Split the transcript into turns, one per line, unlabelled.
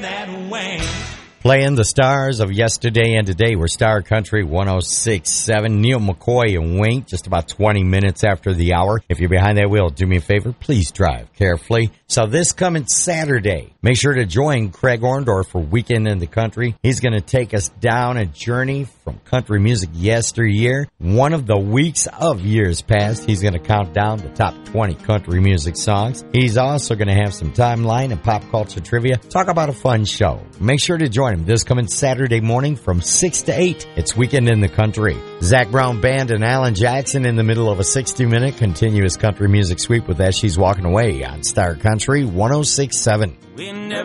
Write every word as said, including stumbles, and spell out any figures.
that way.
Playing the stars of yesterday and today. We're Star Country one oh six point seven. Neil McCoy and Wink, just about twenty minutes after the hour. If you're behind that wheel, do me a favor, please drive carefully. So this coming Saturday, make sure to join Craig Orndorff for Weekend in the Country. He's going to take us down a journey from country music yesteryear. One of the weeks of years past, he's going to count down the top twenty country music songs. He's also going to have some timeline and pop culture trivia. Talk about a fun show. Make sure to join him this coming Saturday morning from six to eight. It's Weekend in the Country. Zach Brown Band and Alan Jackson in the middle of a sixty-minute continuous country music sweep with As She's Walking Away on Star Country one oh six point seven.
We never